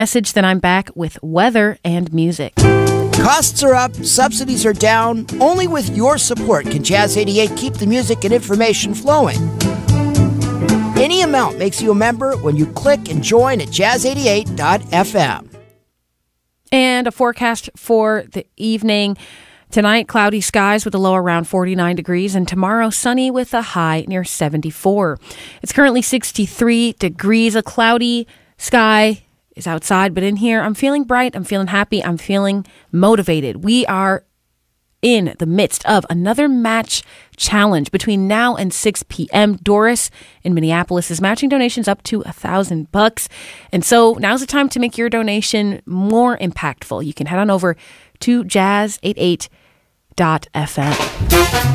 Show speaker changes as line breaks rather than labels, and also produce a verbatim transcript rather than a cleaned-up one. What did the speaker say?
Message, then I'm back with weather and music.
Costs are up, subsidies are down. Only with your support can Jazz eighty-eight keep the music and information flowing. Any amount makes you a member when you click and join at jazz eighty-eight dot f m.
And a forecast for the evening. Tonight, cloudy skies with a low around forty-nine degrees, and tomorrow, sunny with a high near seventy-four. It's currently sixty-three degrees. A cloudy sky is outside, but in here, I'm feeling bright, I'm feeling happy, I'm feeling motivated. We are in the midst of another match challenge between now and six p.m. Doris in Minneapolis is matching donations up to a thousand bucks. And so now's the time to make your donation more impactful. You can head on over to jazz eighty-eight dot f m.